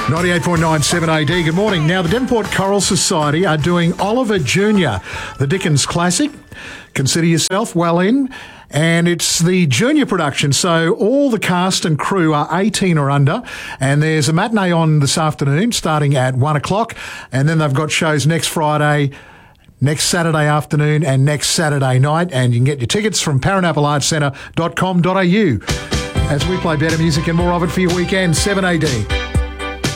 98.97 AD, good morning. Now, the Devonport Choral Society are doing Oliver Jr., the Dickens classic. Consider yourself well in. And it's the junior production, so all the cast and crew are 18 or under. And there's a matinee on this afternoon starting at 1 o'clock. And then they've got shows next Friday, next Saturday afternoon and next Saturday night. And you can get your tickets from paranappleartscentre.com.au as we play better music and more of it for your weekend. 7 AD.